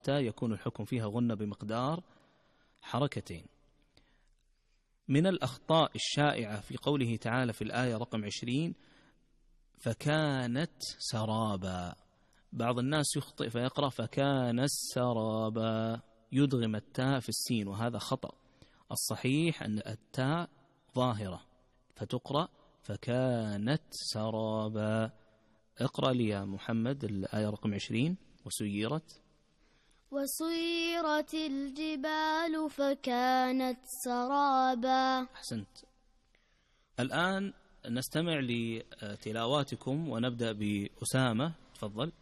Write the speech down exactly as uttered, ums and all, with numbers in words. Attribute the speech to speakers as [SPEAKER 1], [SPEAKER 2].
[SPEAKER 1] يكون الحكم فيها غنة بمقدار حركتين. من الأخطاء الشائعة في قوله تعالى في الآية رقم عشرين فكانت سرابا، بعض الناس يخطئ فيقرأ فكان السرابا، يدغم التاء في السين، وهذا خطأ. الصحيح أن التاء ظاهرة فتقرأ فكانت سرابا. اقرأ لي يا محمد الآية رقم عشرين. وسيرت
[SPEAKER 2] وسيرت الجبال فكانت سرابا.
[SPEAKER 1] أحسنت. الآن نستمع لتلاواتكم ونبدأ بأسامة، تفضل.